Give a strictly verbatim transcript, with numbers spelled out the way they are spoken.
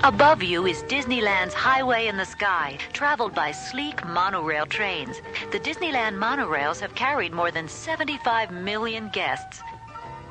Above you is Disneyland's Highway in the Sky, traveled by sleek monorail trains. The Disneyland monorails have carried more than seventy-five million guests.